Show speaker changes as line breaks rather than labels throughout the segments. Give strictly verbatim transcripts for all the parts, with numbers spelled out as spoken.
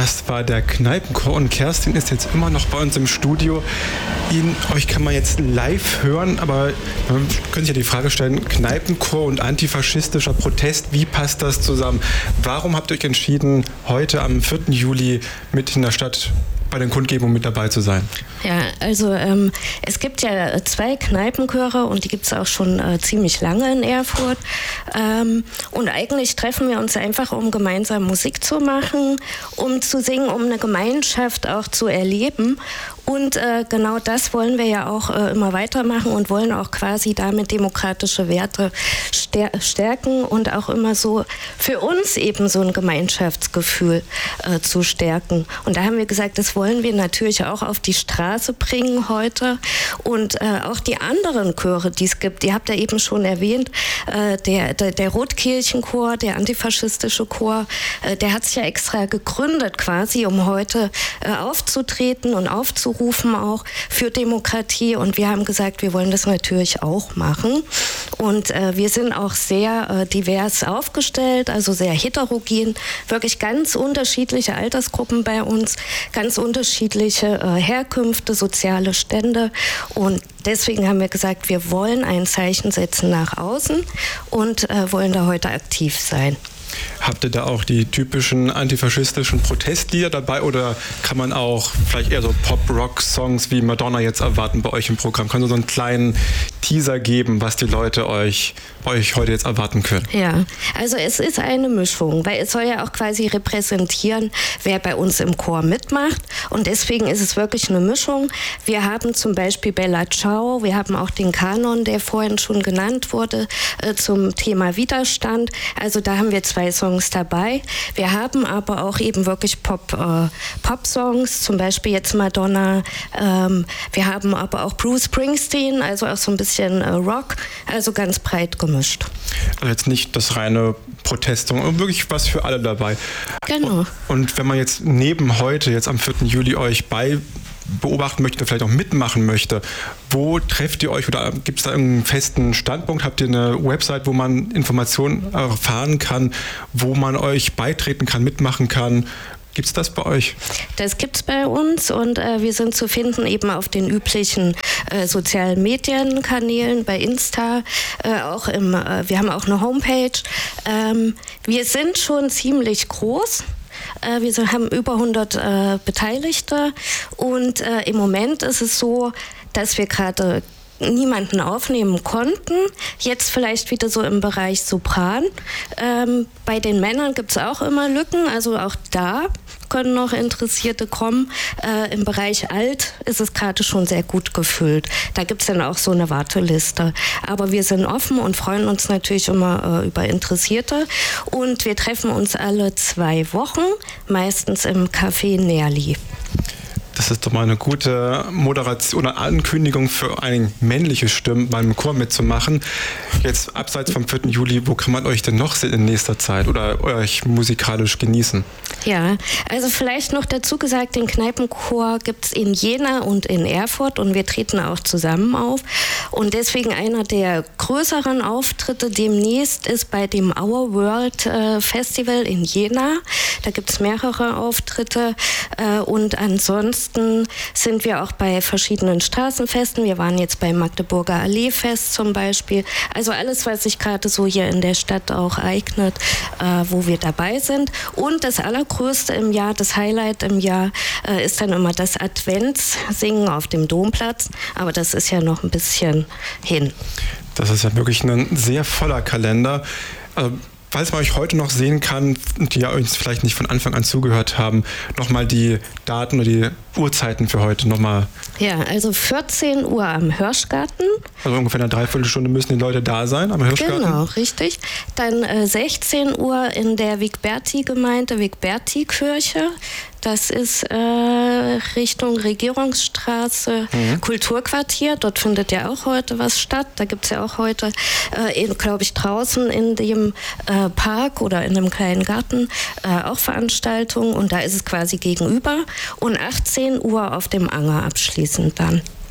Das war der Kneipenchor und Kerstin ist jetzt immer noch bei uns im Studio. Ihn, euch kann man jetzt live hören, aber man könnte sich ja die Frage stellen, Kneipenchor und antifaschistischer Protest, wie passt das zusammen? Warum habt ihr euch entschieden, heute am vierten Juli mit in der Stadt bei den Kundgebungen mit dabei zu sein?
Ja, also ähm, es gibt ja zwei Kneipenchöre und die gibt es auch schon äh, ziemlich lange in Erfurt. Ähm, und eigentlich treffen wir uns einfach, um gemeinsam Musik zu machen, um zu singen, um eine Gemeinschaft auch zu erleben. Und äh, genau das wollen wir ja auch äh, immer weitermachen und wollen auch quasi damit demokratische Werte stär- stärken und auch immer so für uns eben so ein Gemeinschaftsgefühl äh, zu stärken. Und da haben wir gesagt, das wollen wir natürlich auch auf die Straße bringen heute. Und äh, auch die anderen Chöre, die es gibt, die habt ihr eben schon erwähnt, äh, der, der, der Rotkirchenchor, der antifaschistische Chor, äh, der hat sich ja extra gegründet quasi, um heute äh, aufzutreten und aufzurufen auch für Demokratie. Und wir haben gesagt, wir wollen das natürlich auch machen. Und äh, wir sind auch sehr äh, divers aufgestellt, also sehr heterogen, wirklich ganz unterschiedliche Altersgruppen bei uns, ganz unterschiedliche äh, Herkünfte, soziale Stände. Und deswegen haben wir gesagt, wir wollen ein Zeichen setzen nach außen und äh, wollen da heute aktiv sein.
Habt ihr da auch die typischen antifaschistischen Protestlieder dabei oder kann man auch vielleicht eher so Pop-Rock-Songs wie Madonna jetzt erwarten bei euch im Programm? Kannst du so einen kleinen Teaser geben, was die Leute euch, bei euch heute jetzt erwarten können?
Ja, also es ist eine Mischung, weil es soll ja auch quasi repräsentieren, wer bei uns im Chor mitmacht und deswegen ist es wirklich eine Mischung. Wir haben zum Beispiel Bella Ciao, wir haben auch den Kanon, der vorhin schon genannt wurde, äh, zum Thema Widerstand. Also da haben wir zwei Songs dabei. Wir haben aber auch eben wirklich Pop, äh, Pop-Songs, zum Beispiel jetzt Madonna. Ähm, wir haben aber auch Bruce Springsteen, also auch so ein bisschen äh, Rock, also ganz breit gemischt.
Also jetzt nicht das reine Protestsong, wirklich was für alle dabei.
Genau.
Und wenn man jetzt neben heute, jetzt am vierten Juli, euch bei beobachten möchte, vielleicht auch mitmachen möchte, wo trefft ihr euch oder gibt es da einen festen Standpunkt? Habt ihr eine Website, wo man Informationen erfahren kann, wo man euch beitreten kann, mitmachen kann? Gibt es das bei euch?
Das gibt es bei uns und äh, wir sind zu finden eben auf den üblichen äh, sozialen Medienkanälen, bei Insta, äh, auch im, äh, wir haben auch eine Homepage. Ähm, wir sind schon ziemlich groß. Wir haben über hundert äh, Beteiligte und äh, im Moment ist es so, dass wir gerade niemanden aufnehmen konnten. Jetzt vielleicht wieder so im Bereich Sopran. Ähm, bei den Männern gibt es auch immer Lücken, also auch da können noch Interessierte kommen. Äh, Im Bereich Alt ist es gerade schon sehr gut gefüllt. Da gibt es dann auch so eine Warteliste. Aber wir sind offen und freuen uns natürlich immer äh, über Interessierte. Und wir treffen uns alle zwei Wochen, meistens im Café Nerli.
Das ist doch mal eine gute Moderation oder Ankündigung für ein männliche Stimmen beim Chor mitzumachen. Jetzt abseits vom vierten Juli, wo kann man euch denn noch sehen in nächster Zeit oder euch musikalisch genießen?
Ja, also vielleicht noch dazu gesagt, den Kneipenchor gibt es in Jena und in Erfurt und wir treten auch zusammen auf. Und deswegen einer der größeren Auftritte demnächst ist bei dem Our World äh, Festival in Jena. Da gibt es mehrere Auftritte äh, und ansonsten sind wir auch bei verschiedenen Straßenfesten. Wir waren jetzt beim Magdeburger Alleefest zum Beispiel. Also alles, was sich gerade so hier in der Stadt auch eignet, äh, wo wir dabei sind. Und das Allergrößte im Jahr, das Highlight im Jahr, äh, ist dann immer das Adventssingen auf dem Domplatz. Aber das ist ja noch ein bisschen hin.
Das ist ja wirklich ein sehr voller Kalender. Äh, Falls man euch heute noch sehen kann, die ja uns vielleicht nicht von Anfang an zugehört haben, nochmal die Daten oder die Uhrzeiten für heute nochmal.
Ja, also vierzehn Uhr am Hirschgarten.
Also ungefähr eine Dreiviertelstunde müssen die Leute da sein am Hirschgarten.
Genau, richtig. Dann äh, sechzehn Uhr in der Wigberti-Gemeinde, Wigberti-Kirche. Das ist äh, Richtung Regierungsstraße, mhm. Kulturquartier. Dort findet ja auch heute was statt. Da gibt es ja auch heute, äh, glaube ich, draußen in dem äh, Park oder in einem kleinen Garten äh, auch Veranstaltungen. Und da ist es quasi gegenüber. Und achtzehn Uhr auf dem Anger abschließend dann.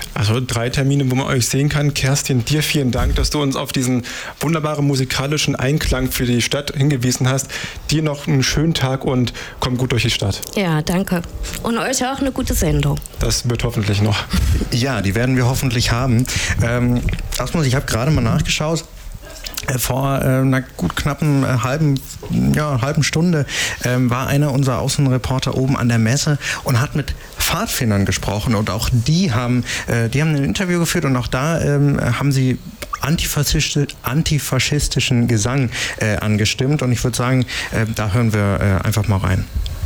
Also drei Termine, wo man euch sehen kann. Kerstin, dir vielen Dank, dass du uns auf diesen wunderbaren musikalischen Einklang für die Stadt hingewiesen hast. Dir noch einen schönen Tag und komm gut durch die Stadt.
Ja, danke. Und euch auch eine gute Sendung.
Das wird hoffentlich noch.
Ja, die werden wir hoffentlich haben. Ähm, erstmal, ich habe gerade mal nachgeschaut. Vor äh, einer gut knappen äh, halben, ja, halben Stunde ähm, war einer unserer Außenreporter oben an der Messe und hat mit Pfadfindern gesprochen und auch die haben, äh, die haben ein Interview geführt und auch da ähm, haben sie antifaschisti- antifaschistischen Gesang äh, angestimmt und ich würde sagen, äh, da hören wir äh, einfach mal rein.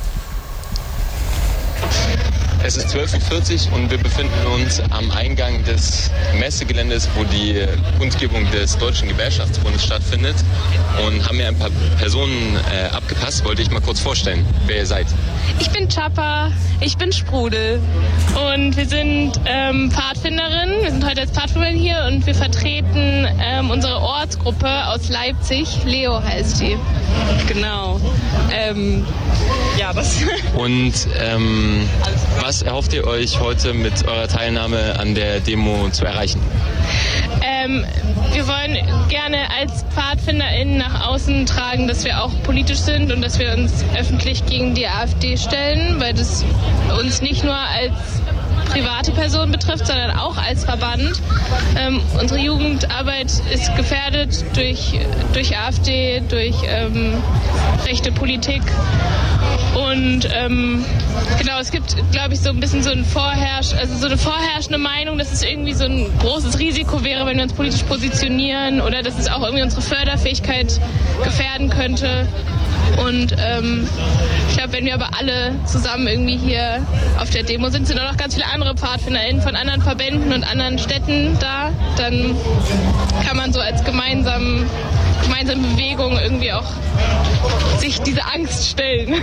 Es ist zwölf Uhr vierzig und wir befinden uns am Eingang des Messegeländes, wo die Kundgebung des Deutschen Gewerkschaftsbundes stattfindet und haben mir ein paar Personen äh, abgepasst. Wollte ich mal kurz vorstellen, wer ihr seid.
Ich bin Chapa, ich bin Sprudel und wir sind ähm, Pfadfinderinnen. Wir sind heute als Pfadfinderin hier und wir vertreten ähm, unsere Ortsgruppe aus Leipzig. Leo heißt die. Genau. Ähm, ja, was?
Und ähm, was erhofft ihr euch heute mit eurer Teilnahme an der Demo zu erreichen?
Ähm, wir wollen gerne als PfadfinderInnen nach außen tragen, dass wir auch politisch sind und dass wir uns öffentlich gegen die AfD stellen, weil das uns nicht nur als private Person betrifft, sondern auch als Verband. Ähm, unsere Jugendarbeit ist gefährdet durch, durch AfD, durch ähm, rechte Politik. Und ähm, genau, es gibt, glaube ich, so ein bisschen so ein Vorherrsch, also so eine vorherrschende Meinung, dass es irgendwie so ein großes Risiko wäre, wenn wir uns politisch positionieren oder dass es auch irgendwie unsere Förderfähigkeit gefährden könnte. Und ähm, ich glaube, wenn wir aber alle zusammen irgendwie hier auf der Demo sind, sind auch noch ganz viele andere PfadfinderInnen von anderen Verbänden und anderen Städten da, dann kann man so als gemeinsam, gemeinsame Bewegung irgendwie auch sich diese Angst stellen.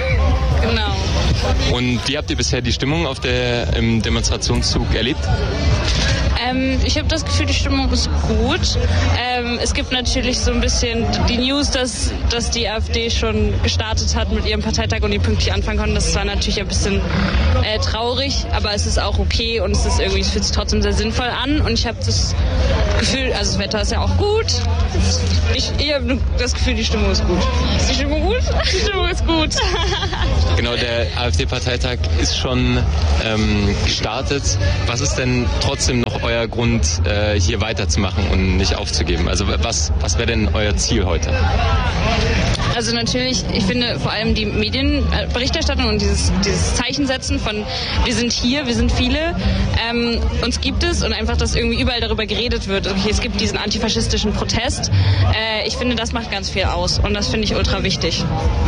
Genau.
Und wie habt ihr bisher die Stimmung auf der im Demonstrationszug erlebt?
Ähm, ich habe das Gefühl, die Stimmung ist gut. Ähm, es gibt natürlich so ein bisschen die News, dass, dass die AfD schon gestartet hat mit ihrem Parteitag und die pünktlich anfangen konnten. Das war natürlich ein bisschen äh, traurig, aber es ist auch okay und es ist irgendwie, es fühlt sich trotzdem sehr sinnvoll an und ich habe das Gefühl, also das Wetter ist ja auch gut. Ich, ich habe das Gefühl, die Stimmung ist gut. Ist die Stimmung gut?
Die Stimmung ist gut.
Genau, der AfD-Parteitag ist schon ähm, gestartet. Was ist denn trotzdem noch euer Grund, äh, hier weiterzumachen und nicht aufzugeben? Also was, was wäre denn euer Ziel heute?
Also natürlich, ich finde vor allem die Medienberichterstattung und dieses, dieses Zeichensetzen von wir sind hier, wir sind viele, ähm, uns gibt es und einfach, dass irgendwie überall darüber geredet wird. Okay, es gibt diesen antifaschistischen Protest. Äh, ich finde, das macht ganz viel aus und das finde ich ultra wichtig.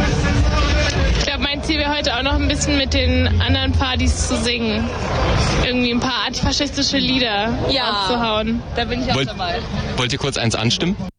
Ich glaube, mein Ziel wäre heute auch noch ein bisschen mit den anderen Partys zu singen. Irgendwie ein paar antifaschistische Lieder
ja,
aufzuhauen.
Da bin ich auch
wollt,
dabei.
Wollt ihr kurz eins anstimmen?